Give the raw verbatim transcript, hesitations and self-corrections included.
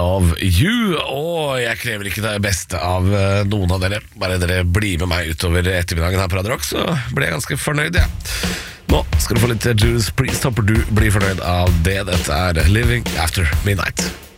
of You. Og jeg krever ikke det beste av uh, noen av dere. Bare dere blir med meg utover ettermiddagen her på Radio Rock, så blir jeg ganske fornøyd, ja. Nå skal du få litt Judas Priest. Håper du blir fornøyd av det. Dette er Living After Midnight.